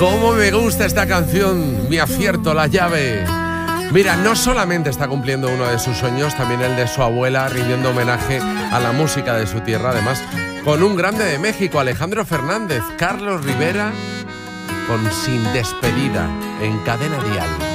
¿Cómo me gusta esta canción? Mi acierto, la llave. Mira, no solamente está cumpliendo uno de sus sueños, también el de su abuela, rindiendo homenaje a la música de su tierra. Además, con un grande de México, Alejandro Fernández, Carlos Rivera, con Sin Despedida, en Cadena Dial.